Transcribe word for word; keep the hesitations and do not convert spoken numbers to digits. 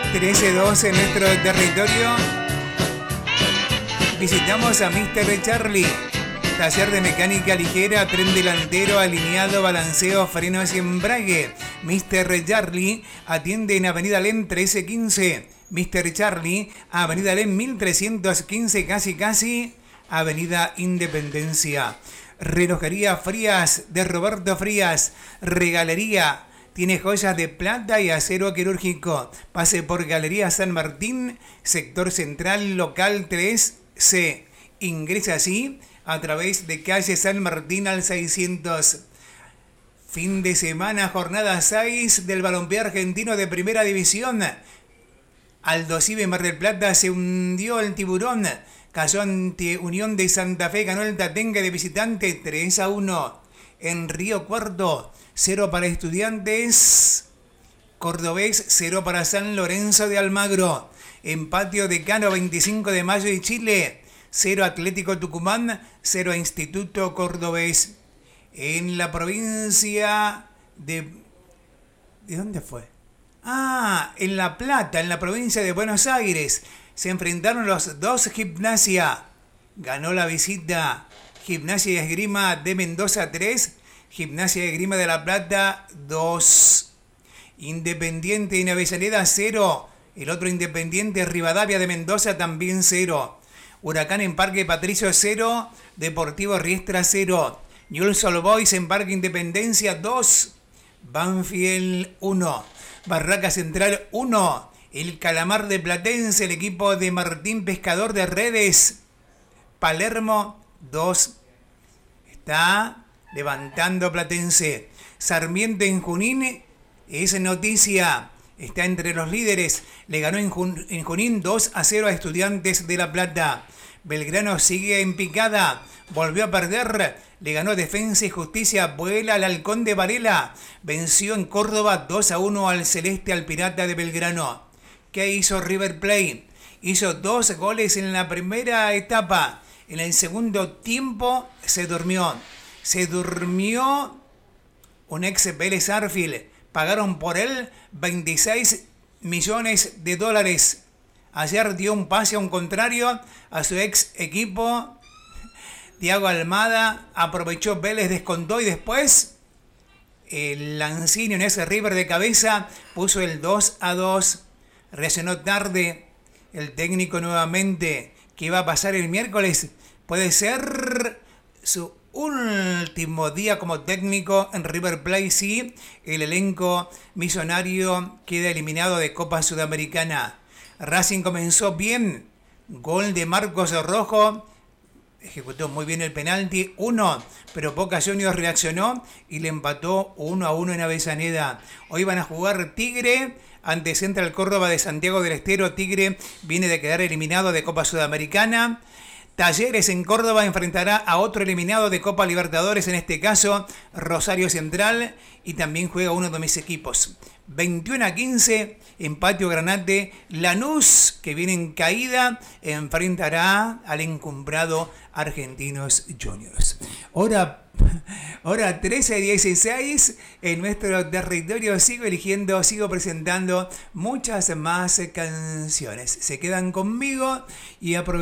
trece doce en nuestro territorio. Visitamos a mister Charlie. Taller de mecánica ligera, tren delantero, alineado, balanceo, frenos y embrague. mister Charlie atiende en Avenida Alem trece quince. mister Charlie, Avenida Alem mil trescientos quince, casi casi, Avenida Independencia. Relojería Frías de Roberto Frías. Regalería. Tiene joyas de plata y acero quirúrgico. Pase por Galería San Martín, sector central, local tres C. Ingresa así a través de calle San Martín al seiscientos. Fin de semana, jornada seis del balompié argentino de primera división. Aldosive Mar del Plata se hundió el Tiburón. Cayó ante Unión de Santa Fe, ganó el Tatengue de visitante tres a uno. En Río Cuarto, cero para Estudiantes Cordobés, cero para San Lorenzo de Almagro. En Patio Decano, veinticinco de mayo y Chile, cero Atlético Tucumán, cero Instituto Cordobés. En la provincia de... ¿De dónde fue? Ah, en La Plata, en la provincia de Buenos Aires. Se enfrentaron los dos Gimnasia. Ganó la visita Gimnasia y Esgrima de Mendoza tres, Gimnasia y Esgrima de La Plata dos. Independiente en Avellaneda cero. El otro Independiente Rivadavia de Mendoza también cero. Huracán en Parque Patricio cero. Deportivo Riestra cero. Newell's Old Boys en Parque Independencia dos. Banfield uno. Barraca Central uno. El Calamar de Platense, el equipo de Martín Pescador de Redes. Palermo dos. Está levantando Platense. Sarmiento en Junín es noticia. Está entre los líderes. Le ganó en, Jun- en Junín dos a cero a Estudiantes de La Plata. Belgrano sigue en picada. Volvió a perder. Le ganó Defensa y Justicia. Vuela al Halcón de Varela. Venció en Córdoba dos a uno al Celeste, al Pirata de Belgrano. ¿Qué hizo River Plate? Hizo dos goles en la primera etapa. En el segundo tiempo se durmió. Se durmió un ex Vélez Arfield. Pagaron por él veintiséis millones de dólares. Ayer dio un pase a un contrario a su ex equipo. Thiago Almada aprovechó, Vélez descontó y después el Lanzini en ese River de cabeza puso el dos a dos. Reaccionó tarde el técnico nuevamente. ¿Qué va a pasar el miércoles? Puede ser su último día como técnico en River Plate. Sí, el elenco millonario queda eliminado de Copa Sudamericana. Racing comenzó bien. Gol de Marcos Rojo. Ejecutó muy bien el penalti, uno, pero Boca Juniors reaccionó y le empató uno a uno en Avellaneda. Hoy van a jugar Tigre ante Central Córdoba de Santiago del Estero. Tigre viene de quedar eliminado de Copa Sudamericana. Talleres en Córdoba enfrentará a otro eliminado de Copa Libertadores, en este caso Rosario Central, y también juega uno de mis equipos. veintiuno a quince en Patio Granate. Lanús, que viene en caída, enfrentará al encumbrado Argentinos Juniors. Hora, hora trece dieciséis en nuestro territorio. Sigo eligiendo, sigo presentando muchas más canciones. Se quedan conmigo y aprovecho.